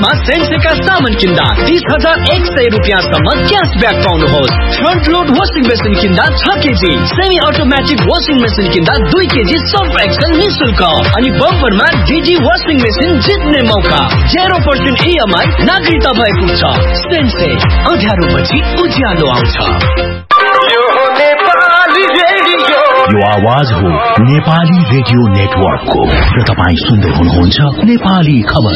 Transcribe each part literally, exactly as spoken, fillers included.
में सेन्सेका सामान किन्दा तीस हजार एक सय रुपियाँसम्म cashback पाउनुहोस्। Front load washing machine किन्दा छ KG, semi automatic washing machine किन्दा दुई केजी सर्फ एक्सेल निशुल्क अनि बम्परमा डिजी वासिङ मेसिन जित्ने मौका। जेरो पर्सेन्ट इएमआई नागरिकता भएको छ। सेन्से अँध्यारो पछि उज्यालो आउँछ। यो आवाज हो नेपाली रेडियो नेटवर्कको र तपाईँ सुन्दै हुनुहुन्छ नेपाली खबर।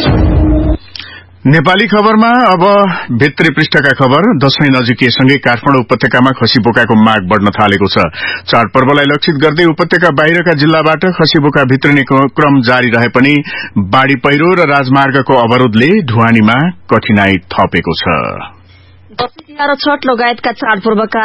नेपाली खबरमा अब भित्री पृष्ठका खबर। दशैं नजिकिएसँगै काठमाडौँ उपत्यकामा खसी बोकाको माग बढ़न थालेको छ। चाडपर्वलाई लक्षित गर्दै उपत्यका बाहिरका जिल्लाबाट खसी बोका भित्रिने क्रम जारी रहे पनि बाढ़ी पहिरो र राजमार्गको अवरोधले ढुवानीमा कठिनाई थपेको छ। दशैं तिहार र छठ लगायतका चाडपर्वका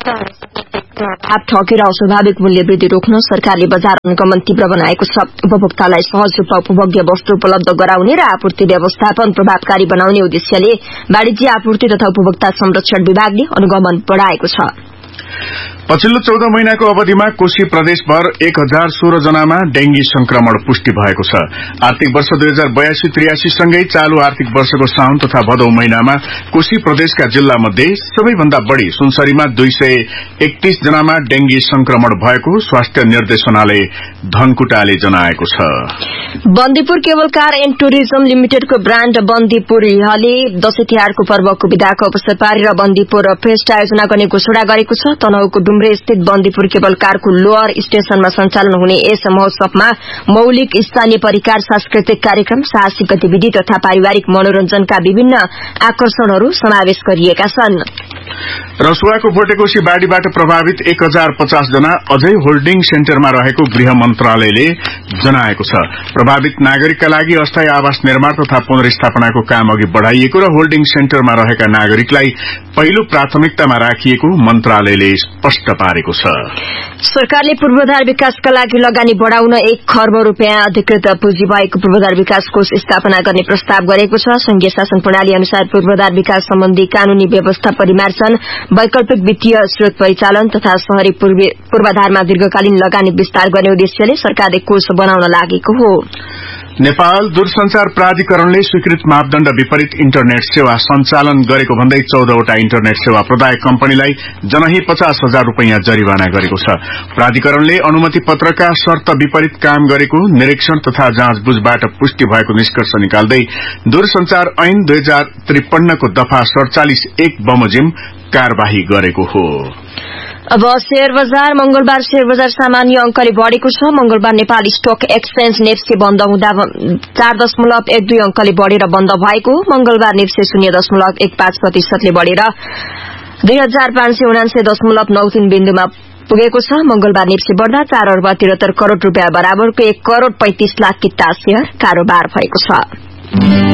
भाव ठगी र अस्वाभाविक मूल्य वृद्धि रोक्न सरकारले बजार अनुगमन तीव्र बनाएको छ। उपभोक्तालाई सहज रूपमा उपभोग्य वस्तु उपलब्ध गराउने र आपूर्ति व्यवस्थापन प्रभावकारी बनाउने उद्देश्यले वाणिज्य आपूर्ति तथा उपभोक्ता संरक्षण विभागले अनुगमन बढ़ाएको छ। पछिल्लो चौध महिनाको अवधिमा कोशी प्रदेशभर एक हजार सोह्र जनामा डेंगी संक्रमण पुष्टि भएको छ। आर्थिक वर्ष दुई हजार बयासी त्रियासी सँगै चालू आर्थिक वर्षको साउन तथा भदौ महिनामा कोशी प्रदेशका जिल्ला मध्ये सबैभन्दा बढ़ी सुनसरीमा दुई सय एकतीस जनामा डेंगी संक्रमण भएको स्वास्थ्य निर्देशनालय धनकुटाले जनाएको छ। Bandipur cable car and tourism लिमिटेडको brand Bandipur यहले Dashain तिहारको पर्वको विदाको अवसर पारेर बन्दीपुर फेस्ट आयोजना गर्ने घोषणा गरेको छ। तनहुको डुम्रे स्थित बन्दीपुर केबल कारको लोअर स्टेशनमा सञ्चालन हुने यस महोत्सवमा मौलिक स्थानीय परिकार, सांस्कृतिक कार्यक्रम, साहसिक गतिविधि तथा पारिवारिक मनोरञ्जनका विभिन्न आकर्षणहरू समावेश गरिएका छन्। रसुवाको भोटेकोशी बाढ़ीबाट प्रभावित एक हजार पचास जना अझै होल्डिङ सेन्टरमा रहेको गृह मन्त्रालयले जनाएको छ। प्रभावित नागरिकका लागि अस्थायी आवास निर्माण तथा पुनर्स्थापनाको काम अघि बढ़ाइएको र होल्डिङ सेन्टरमा रहेका नागरिकलाई पहिलो प्राथमिकतामा राखिएको मन्त्रालयले स्पष्ट पारेको छ। सरकारले पूर्वाधार विकासका लागि लगानी बढ़ाउन एक खर्ब रूपियाँ अधिकृत पुँजी भएको पूर्वाधार विकास कोष स्थापना गर्ने प्रस्ताव गरेको छ। संघीय शासन प्रणाली अनुसार पूर्वाधार विकास सम्बन्धी कानूनी व्यवस्था परिमार्जन, वैकल्पिक वित्तीय स्रोत परिचालन तथा शहरी पूर्वाधारमा दीर्घकालीन लगानी विस्तार गर्ने उद्देश्यले सरकारले कोष बनाउन लागेको हो। नेपाल दूरसंचार प्राधिकरणले स्वीकृत मापदण्ड विपरीत इन्टरनेट सेवा सञ्चालन गरेको भन्दै चौधवटा इन्टरनेट सेवा प्रदायक कम्पनीलाई जनही पचास हजार रूपियाँ जरिवाना गरेको छ। प्राधिकरणले अनुमति पत्रका शर्त विपरीत काम गरेको निरीक्षण तथा जाँचबुझबाट पुष्टि भएको निष्कर्ष निकाल्दै दूरसंचार ऐन दुई हजार त्रिपन्नको दफा सड़चालिस एक बमोजिम कार्यवाही गरेको हो। अब शेयर बजार। मंगलबार शेयर बजार सामान्य अंकले बढ़ेको छ। मंगलबार नेपाल स्टक एक्सचेन्ज नेप्से बन्द हुँदा चार दशमलव एक दुई अंकले बढ़ेर बन्द भएको। मंगलबार नेप्से शून्य दशमलव एक पाँच प्रतिशतले बढ़ेर दुई हजार पाँच सय उनान्सय दशमलव नौ तीन बिन्दुमा पुगेको छ। मंगलबार नेप्से बढ़दा चार अर्ब तिहत्तर करोड़ रूपियाँ बराबरको एक करोड़ पैंतीस लाख किता शेयर कारोबार भएको छ।